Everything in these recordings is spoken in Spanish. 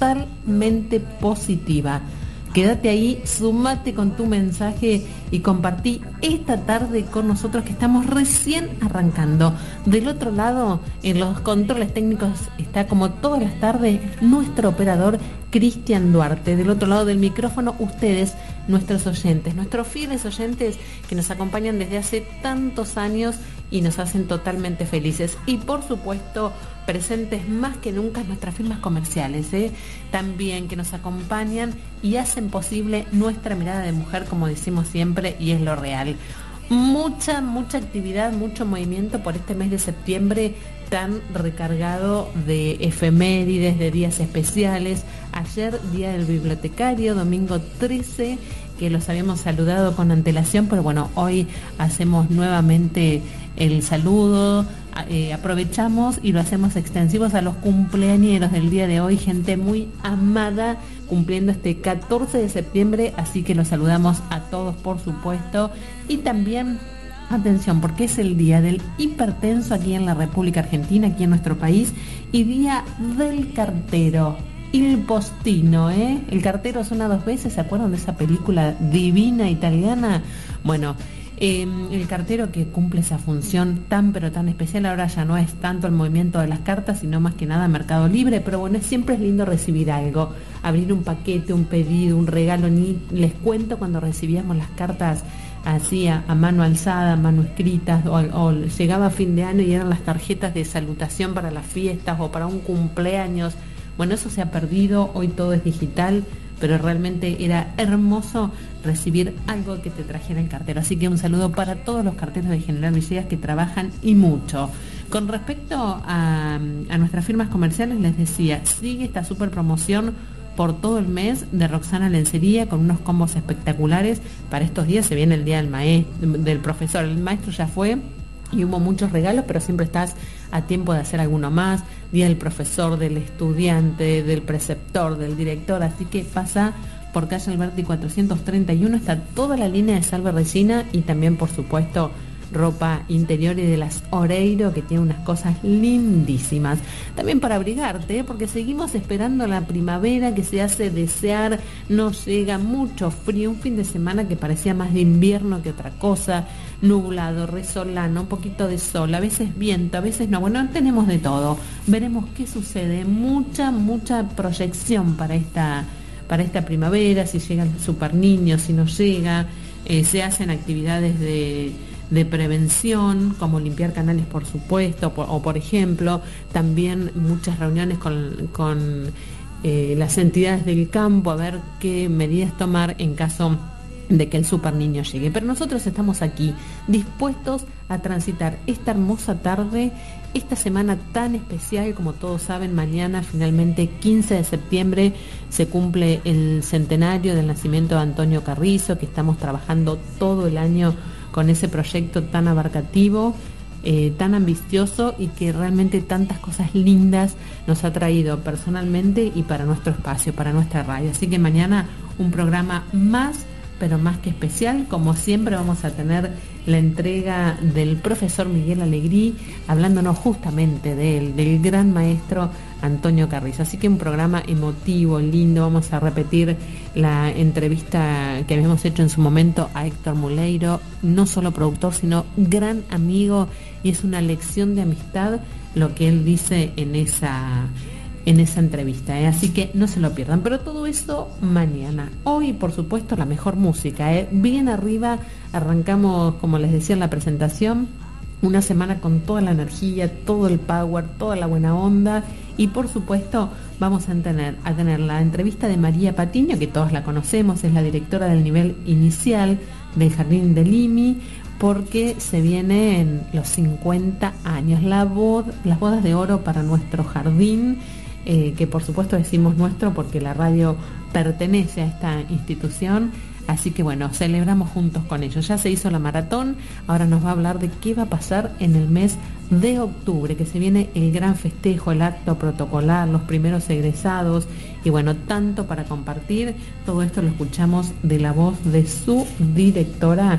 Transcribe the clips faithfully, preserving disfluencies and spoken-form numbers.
totalmente positiva. Quédate ahí, sumate con tu mensaje y compartí esta tarde con nosotros que estamos recién arrancando. Del otro lado, en los controles técnicos, está como todas las tardes nuestro operador Cristian Duarte. Del otro lado del micrófono, ustedes, nuestros oyentes, nuestros fieles oyentes que nos acompañan desde hace tantos años y nos hacen totalmente felices. Y por supuesto, presentes más que nunca en nuestras firmas comerciales, ¿eh? También que nos acompañan y hacen posible nuestra mirada de mujer, como decimos siempre, y es lo real. Mucha, mucha actividad, mucho movimiento por este mes de septiembre tan recargado de efemérides, de días especiales. Ayer, Día del Bibliotecario, domingo trece, que los habíamos saludado con antelación, pero bueno, hoy hacemos nuevamente el saludo, eh, aprovechamos y lo hacemos extensivos a los cumpleañeros del día de hoy, gente muy amada cumpliendo este catorce de septiembre, así que los saludamos a todos por supuesto. Y también, atención, porque es el día del hipertenso aquí en la República Argentina, aquí en nuestro país, y día del cartero. Il postino, ¿eh? El cartero suena dos veces, ¿se acuerdan de esa película divina italiana? Bueno, eh, el cartero que cumple esa función tan pero tan especial, ahora ya no es tanto el movimiento de las cartas, sino más que nada Mercado Libre, pero bueno, siempre es lindo recibir algo, abrir un paquete, un pedido, un regalo. Ni les cuento cuando recibíamos las cartas así a, a mano alzada, manuscritas, o, o llegaba a fin de año y eran las tarjetas de salutación para las fiestas o para un cumpleaños. Bueno, eso se ha perdido, hoy todo es digital, pero realmente era hermoso recibir algo que te trajera el cartero. Así que un saludo para todos los carteros de General Villegas que trabajan y mucho. Con respecto a, a nuestras firmas comerciales, les decía, sigue esta super promoción por todo el mes de Roxana Lencería con unos combos espectaculares. Para estos días se viene el día del maestro, del profesor, el maestro ya fue y hubo muchos regalos, pero siempre estás a tiempo de hacer alguno más. Día del profesor, del estudiante, del preceptor, del director, así que pasa por calle Alberti cuatrocientos treinta y uno, está toda la línea de Salve Regina y también por supuesto ropa interior y de las Oreiro, que tiene unas cosas lindísimas. También para abrigarte, ¿eh? Porque seguimos esperando la primavera que se hace desear, no llega, mucho frío, un fin de semana que parecía más de invierno que otra cosa, nublado, resolano, un poquito de sol, a veces viento, a veces no, bueno, tenemos de todo. Veremos qué sucede, mucha, mucha proyección para esta, para esta primavera, si llega el super niño, si no llega, eh, se hacen actividades de de prevención, como limpiar canales, por supuesto, o, o por ejemplo, también muchas reuniones con, con eh, las entidades del campo, a ver qué medidas tomar en caso de que el super niño llegue. Pero nosotros estamos aquí, dispuestos a transitar esta hermosa tarde, esta semana tan especial. Como todos saben, mañana, finalmente, quince de septiembre, se cumple el centenario del nacimiento de Antonio Carrizo, que estamos trabajando todo el año con ese proyecto tan abarcativo, eh, tan ambicioso y que realmente tantas cosas lindas nos ha traído personalmente y para nuestro espacio, para nuestra radio. Así que mañana un programa más, pero más que especial. Como siempre vamos a tener la entrega del profesor Miguel Alegrí, hablándonos justamente de él, del gran maestro Antonio Carrizo. Así que un programa emotivo, lindo. Vamos a repetir la entrevista que habíamos hecho en su momento a Héctor Muleiro, no solo productor, sino gran amigo, y es una lección de amistad lo que él dice en esa en esa entrevista, ¿eh? Así que no se lo pierdan. Pero todo eso mañana. Hoy, por supuesto, la mejor música, ¿eh? Bien arriba, arrancamos, como les decía en la presentación, una semana con toda la energía, todo el power, toda la buena onda, y por supuesto vamos a tener, a tener la entrevista de María Patiño, que todos la conocemos, es la directora del nivel inicial del Jardín del I M I, porque se vienen los cincuenta años, la bod- las bodas de oro para nuestro jardín, eh, que por supuesto decimos nuestro porque la radio pertenece a esta institución. Así que bueno, celebramos juntos con ellos. Ya se hizo la maratón, ahora nos va a hablar de qué va a pasar en el mes de octubre, que se viene el gran festejo, el acto protocolar, los primeros egresados, y bueno, tanto para compartir. Todo esto lo escuchamos de la voz de su directora,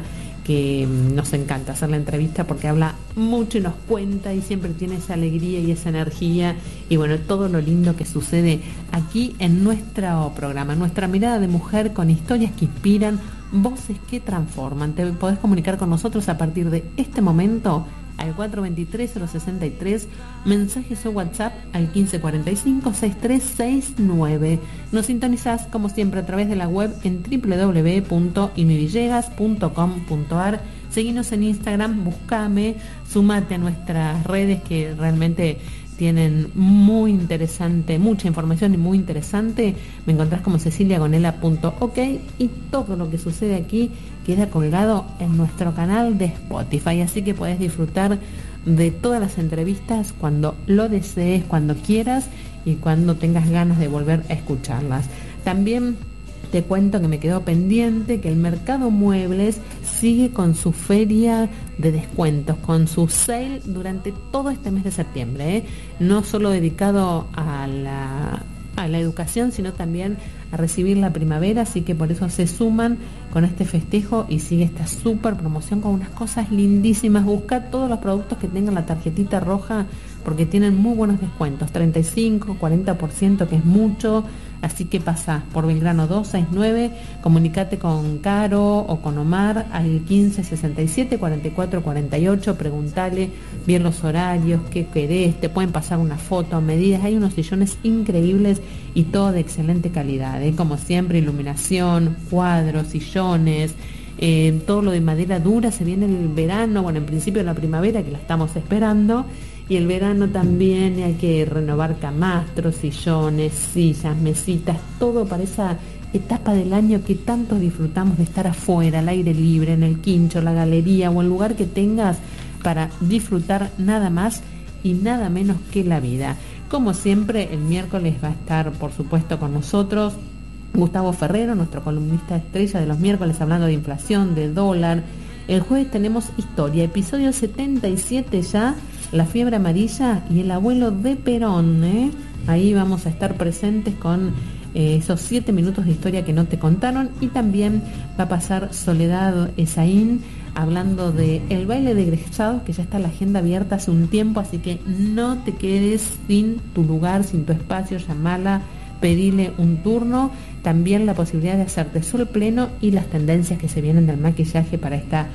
que nos encanta hacer la entrevista porque habla mucho y nos cuenta y siempre tiene esa alegría y esa energía y bueno, todo lo lindo que sucede aquí en nuestro programa, nuestra mirada de mujer con historias que inspiran, voces que transforman. Te podés comunicar con nosotros a partir de este momento al cuatro dos tres, cero seis tres, mensajes o WhatsApp al quince cuarenta y cinco, sesenta y tres sesenta y nueve. Nos sintonizás como siempre a través de la web en doble u doble u doble u punto imivillegas punto com punto a r. Seguinos en Instagram, buscame, sumate a nuestras redes que realmente tienen muy interesante, mucha información y muy interesante. Me encontrás como cecilia gonela punto ok y todo lo que sucede aquí queda colgado en nuestro canal de Spotify, así que podés disfrutar de todas las entrevistas cuando lo desees, cuando quieras y cuando tengas ganas de volver a escucharlas. También te cuento que me quedó pendiente que el Mercado Muebles sigue con su feria de descuentos, con su sale durante todo este mes de septiembre, ¿eh? No solo dedicado a la, a la educación, sino también a recibir la primavera, así que por eso se suman con este festejo y sigue esta súper promoción con unas cosas lindísimas. Busca todos los productos que tengan la tarjetita roja porque tienen muy buenos descuentos, treinta y cinco, cuarenta por ciento, que es mucho. Así que pasá por Belgrano doscientos sesenta y nueve, comunicate con Caro o con Omar al quince sesenta y siete, cuarenta y cuatro cuarenta y ocho, preguntale bien los horarios, qué querés, te pueden pasar una foto, medidas, hay unos sillones increíbles y todo de excelente calidad, ¿eh? Como siempre, iluminación, cuadros, sillones, eh, todo lo de madera dura. Se viene el verano, bueno, en principio la primavera que la estamos esperando. Y el verano también hay que renovar camastros, sillones, sillas, mesitas, todo para esa etapa del año que tanto disfrutamos de estar afuera, al aire libre, en el quincho, la galería o el lugar que tengas para disfrutar nada más y nada menos que la vida. Como siempre, el miércoles va a estar, por supuesto, con nosotros Gustavo Ferrero, nuestro columnista estrella de los miércoles, hablando de inflación, de dólar. El jueves tenemos historia, episodio setenta y siete ya, la fiebre amarilla y el abuelo de Perón, ¿eh? Ahí vamos a estar presentes con eh, esos siete minutos de historia que no te contaron. Y también va a pasar Soledad Esaín hablando de el baile de egresados, que ya está la agenda abierta hace un tiempo, así que no te quedes sin tu lugar, sin tu espacio, llamala, pedile un turno. También la posibilidad de hacerte sol pleno y las tendencias que se vienen del maquillaje para esta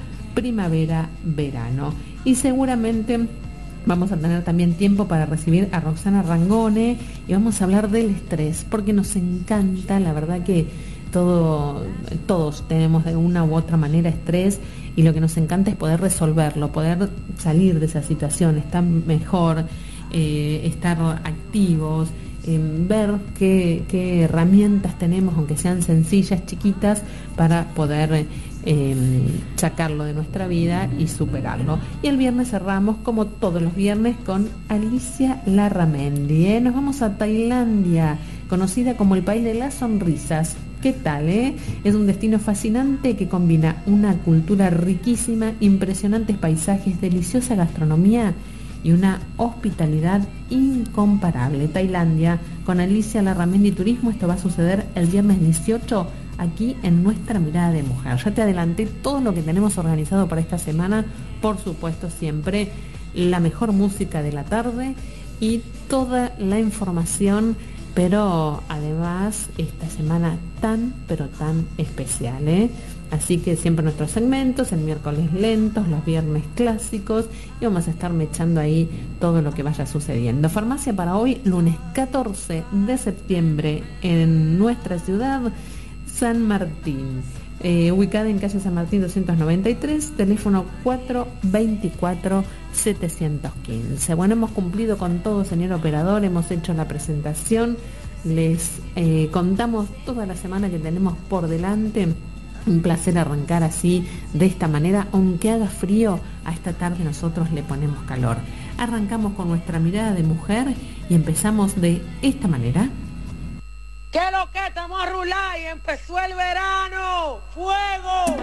primavera-verano. Y seguramente vamos a tener también tiempo para recibir a Roxana Rangone y vamos a hablar del estrés, porque nos encanta, la verdad que todo, todos tenemos de una u otra manera estrés y lo que nos encanta es poder resolverlo, poder salir de esa situación, estar mejor, eh, estar activos, eh, ver qué, qué herramientas tenemos, aunque sean sencillas, chiquitas, para poder Eh, sacarlo de nuestra vida y superarlo. Y el viernes cerramos, como todos los viernes, con Alicia Larramendi, ¿eh? Nos vamos a Tailandia, conocida como el país de las sonrisas. ¿Qué tal, eh? Es un destino fascinante que combina una cultura riquísima, impresionantes paisajes, deliciosa gastronomía y una hospitalidad incomparable. Tailandia con Alicia Larramendi Turismo. Esto va a suceder el viernes dieciocho aquí en nuestra mirada de mujer. Ya te adelanté todo lo que tenemos organizado para esta semana. Por supuesto, siempre la mejor música de la tarde y toda la información, pero además esta semana tan, pero tan especial, ¿eh? Así que siempre nuestros segmentos, el miércoles lentos, los viernes clásicos, y vamos a estar mechando ahí todo lo que vaya sucediendo. Farmacia para hoy, lunes catorce de septiembre, en nuestra ciudad, San Martín, eh, ubicada en calle San Martín doscientos noventa y tres, teléfono cuatro dos cuatro, siete uno cinco. Bueno, hemos cumplido con todo, señor operador, hemos hecho la presentación, les eh, contamos toda la semana que tenemos por delante. Un placer arrancar así, de esta manera, aunque haga frío, a esta tarde nosotros le ponemos calor. Arrancamos con nuestra mirada de mujer y empezamos de esta manera. ¿Qué lo que estamos a rular y empezó el verano? ¡Fuego!